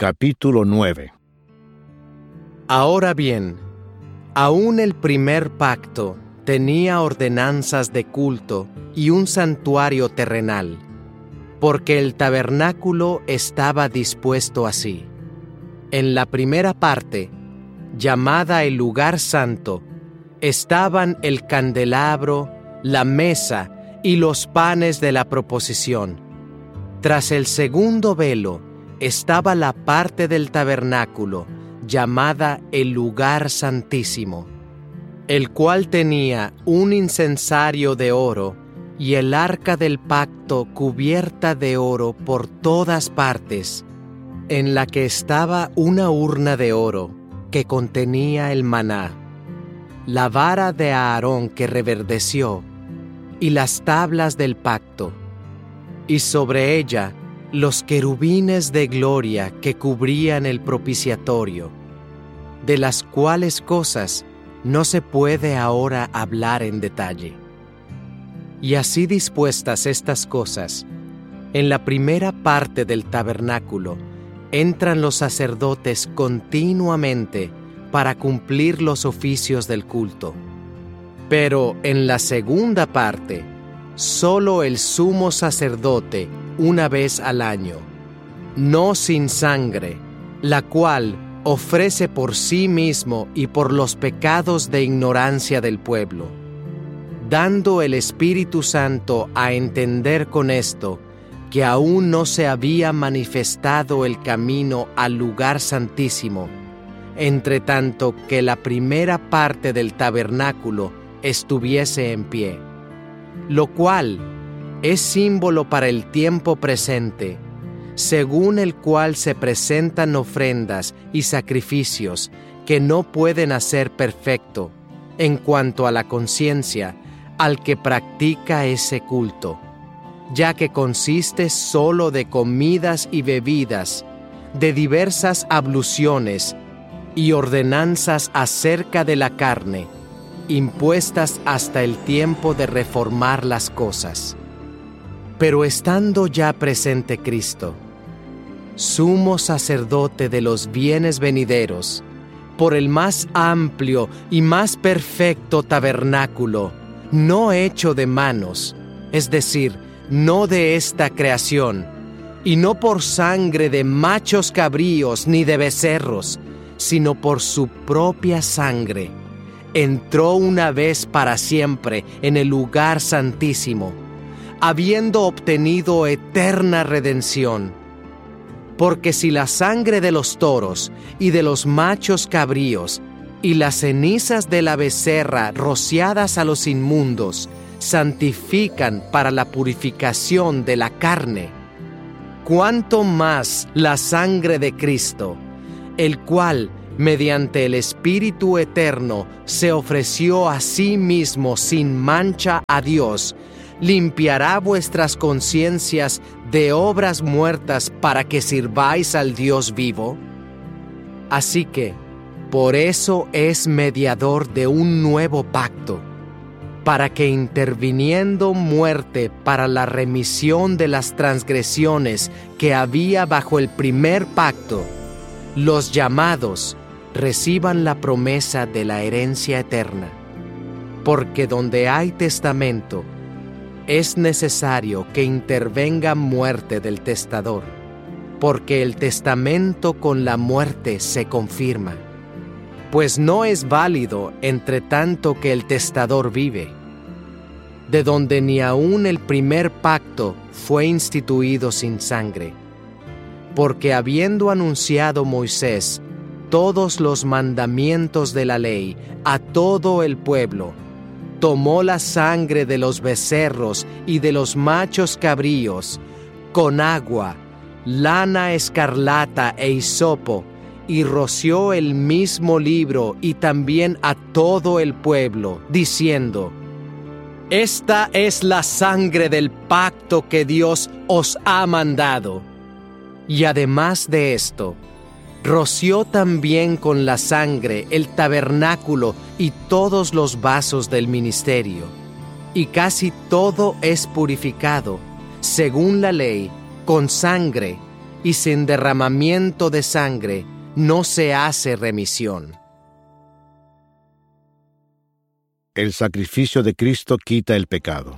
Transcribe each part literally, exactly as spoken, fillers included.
Capítulo nueve. Ahora bien, aún el primer pacto tenía ordenanzas de culto y un santuario terrenal, porque el tabernáculo estaba dispuesto así. En la primera parte, llamada el lugar santo, estaban el candelabro, la mesa y los panes de la proposición. Tras el segundo velo estaba la parte del tabernáculo, llamada el lugar santísimo, el cual tenía un incensario de oro y el arca del pacto cubierta de oro por todas partes, en la que estaba una urna de oro que contenía el maná, la vara de Aarón que reverdeció y las tablas del pacto, y sobre ella los querubines de gloria que cubrían el propiciatorio, de las cuales cosas no se puede ahora hablar en detalle. Y así dispuestas estas cosas, en la primera parte del tabernáculo entran los sacerdotes continuamente para cumplir los oficios del culto. Pero en la segunda parte, solo el sumo sacerdote una vez al año, no sin sangre, la cual ofrece por sí mismo y por los pecados de ignorancia del pueblo, dando el Espíritu Santo a entender con esto que aún no se había manifestado el camino al lugar santísimo, entre tanto que la primera parte del tabernáculo estuviese en pie, lo cual es símbolo para el tiempo presente, según el cual se presentan ofrendas y sacrificios que no pueden hacer perfecto, en cuanto a la conciencia, al que practica ese culto, ya que consiste sólo de comidas y bebidas, de diversas abluciones y ordenanzas acerca de la carne, impuestas hasta el tiempo de reformar las cosas. Pero estando ya presente Cristo, sumo sacerdote de los bienes venideros, por el más amplio y más perfecto tabernáculo, no hecho de manos, es decir, no de esta creación, y no por sangre de machos cabríos ni de becerros, sino por su propia sangre, entró una vez para siempre en el lugar santísimo, habiendo obtenido eterna redención. Porque si la sangre de los toros y de los machos cabríos y las cenizas de la becerra rociadas a los inmundos santifican para la purificación de la carne, cuánto más la sangre de Cristo, el cual, mediante el Espíritu Eterno, se ofreció a sí mismo sin mancha a Dios, limpiará vuestras conciencias de obras muertas para que sirváis al Dios vivo. Así que, por eso es mediador de un nuevo pacto, para que interviniendo muerte para la remisión de las transgresiones que había bajo el primer pacto, los llamados reciban la promesa de la herencia eterna. Porque donde hay testamento, es necesario que intervenga muerte del testador, porque el testamento con la muerte se confirma, pues no es válido entre tanto que el testador vive, de donde ni aun el primer pacto fue instituido sin sangre, porque habiendo anunciado Moisés todos los mandamientos de la ley a todo el pueblo, tomó la sangre de los becerros y de los machos cabríos, con agua, lana escarlata e hisopo, y roció el mismo libro y también a todo el pueblo, diciendo: Esta es la sangre del pacto que Dios os ha mandado. Y además de esto, roció también con la sangre el tabernáculo y todos los vasos del ministerio, y casi todo es purificado, según la ley, con sangre, y sin derramamiento de sangre no se hace remisión. El sacrificio de Cristo quita el pecado.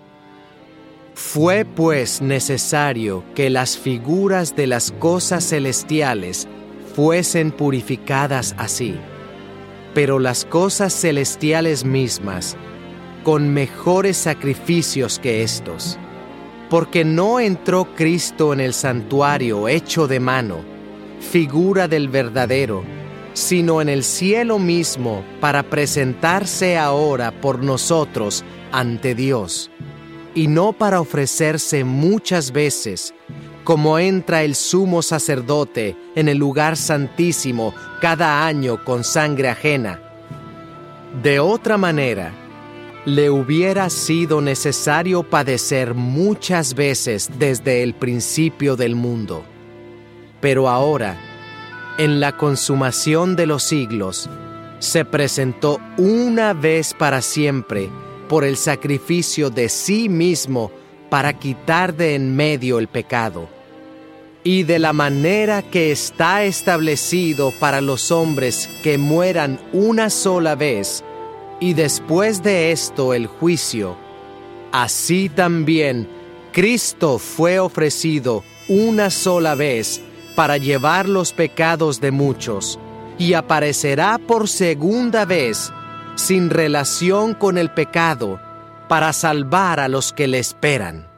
Fue pues necesario que las figuras de las cosas celestiales fuesen purificadas así, pero las cosas celestiales mismas con mejores sacrificios que estos, porque no entró Cristo en el santuario hecho de mano, figura del verdadero, sino en el cielo mismo para presentarse ahora por nosotros ante Dios, y no para ofrecerse muchas veces, como entra el sumo sacerdote en el lugar santísimo cada año con sangre ajena. De otra manera, le hubiera sido necesario padecer muchas veces desde el principio del mundo. Pero ahora, en la consumación de los siglos, se presentó una vez para siempre por el sacrificio de sí mismo para quitar de en medio el pecado. Y de la manera que está establecido para los hombres que mueran una sola vez, y después de esto el juicio, así también Cristo fue ofrecido una sola vez para llevar los pecados de muchos, y aparecerá por segunda vez, sin relación con el pecado, para salvar a los que le esperan.